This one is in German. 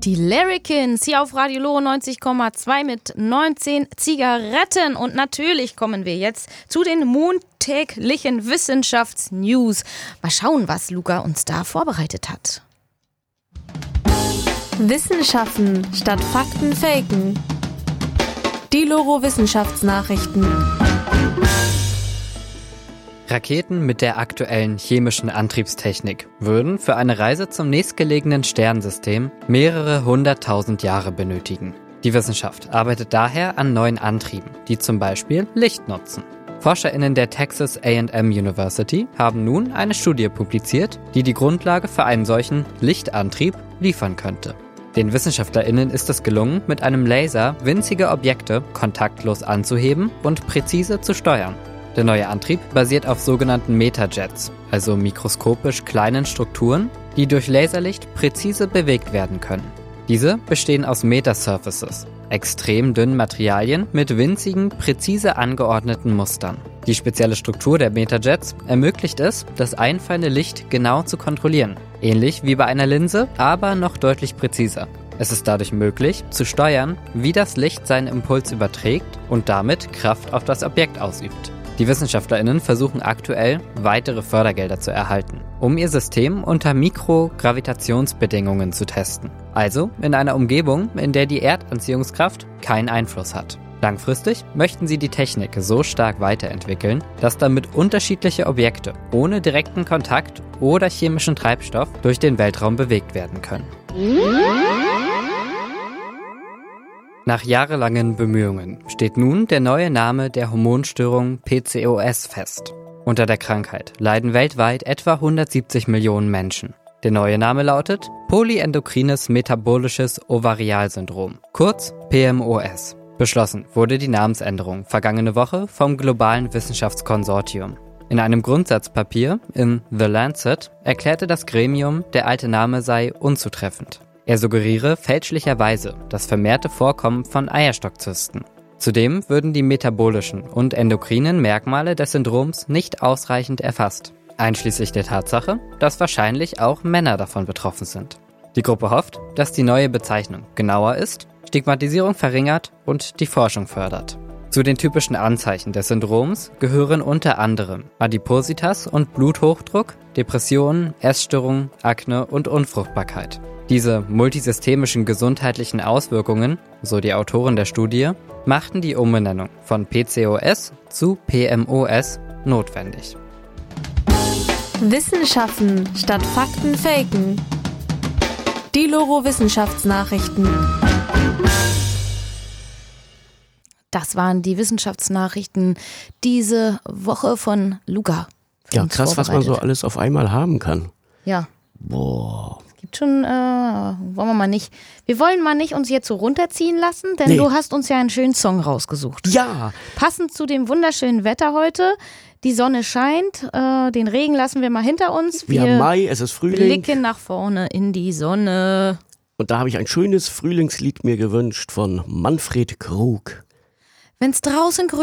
Die Larrikins hier auf Radio Loro 90,2 mit 19 Zigaretten. Und natürlich kommen wir jetzt zu den montäglichen Wissenschaftsnews. Mal schauen, was Luca uns da vorbereitet hat. Wissenschaften statt Fakten faken. Die Loro Wissenschaftsnachrichten. Raketen mit der aktuellen chemischen Antriebstechnik würden für eine Reise zum nächstgelegenen Sternensystem mehrere 100.000 Jahre benötigen. Die Wissenschaft arbeitet daher an neuen Antrieben, die zum Beispiel Licht nutzen. ForscherInnen der Texas A&M University haben nun eine Studie publiziert, die die Grundlage für einen solchen Lichtantrieb liefern könnte. Den WissenschaftlerInnen ist es gelungen, mit einem Laser winzige Objekte kontaktlos anzuheben und präzise zu steuern. Der neue Antrieb basiert auf sogenannten Metajets, also mikroskopisch kleinen Strukturen, die durch Laserlicht präzise bewegt werden können. Diese bestehen aus Metasurfaces, extrem dünnen Materialien mit winzigen, präzise angeordneten Mustern. Die spezielle Struktur der Metajets ermöglicht es, das einfallende Licht genau zu kontrollieren. Ähnlich wie bei einer Linse, aber noch deutlich präziser. Es ist dadurch möglich, zu steuern, wie das Licht seinen Impuls überträgt und damit Kraft auf das Objekt ausübt. Die WissenschaftlerInnen versuchen aktuell, weitere Fördergelder zu erhalten, um ihr System unter Mikrogravitationsbedingungen zu testen. Also in einer Umgebung, in der die Erdanziehungskraft keinen Einfluss hat. Langfristig möchten sie die Technik so stark weiterentwickeln, dass damit unterschiedliche Objekte ohne direkten Kontakt oder chemischen Treibstoff durch den Weltraum bewegt werden können. Nach jahrelangen Bemühungen steht nun der neue Name der Hormonstörung PCOS fest. Unter der Krankheit leiden weltweit etwa 170 Millionen Menschen. Der neue Name lautet Polyendokrines Metabolisches Ovarialsyndrom, kurz PMOS. Beschlossen wurde die Namensänderung vergangene Woche vom Globalen Wissenschaftskonsortium. In einem Grundsatzpapier in The Lancet erklärte das Gremium, der alte Name sei unzutreffend. Er suggeriere fälschlicherweise das vermehrte Vorkommen von Eierstockzysten. Zudem würden die metabolischen und endokrinen Merkmale des Syndroms nicht ausreichend erfasst, einschließlich der Tatsache, dass wahrscheinlich auch Männer davon betroffen sind. Die Gruppe hofft, dass die neue Bezeichnung genauer ist, Stigmatisierung verringert und die Forschung fördert. Zu den typischen Anzeichen des Syndroms gehören unter anderem Adipositas und Bluthochdruck, Depressionen, Essstörungen, Akne und Unfruchtbarkeit. Diese multisystemischen gesundheitlichen Auswirkungen, so die Autoren der Studie, machten die Umbenennung von PCOS zu PMOS notwendig. Wissenschaften statt Fakten faken. Die Loro Wissenschaftsnachrichten. Das waren die Wissenschaftsnachrichten diese Woche von Luca. Ja, krass, was man so alles auf einmal haben kann. Ja. Boah. Gibt schon, wir wollen mal nicht uns jetzt so runterziehen lassen, denn Du hast uns ja einen schönen Song rausgesucht. Ja. Passend zu dem wunderschönen Wetter heute. Die Sonne scheint, den Regen lassen wir mal hinter uns. Wir haben Mai, es ist Frühling. Blicken nach vorne in die Sonne. Und da habe ich ein schönes Frühlingslied mir gewünscht von Manfred Krug. Wenn's draußen grün